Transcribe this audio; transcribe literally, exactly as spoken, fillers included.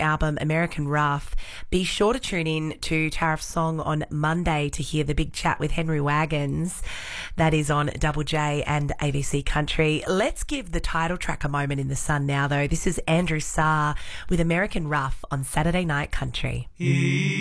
album American Rough. Be sure to tune in to Tariff's Song on Monday to hear the big chat with Henry Wagons. That is on Double J and A B C Country. Let's give the title track a moment in the sun now, though. This is Andrew Sarr with American Rough on Saturday Night Country.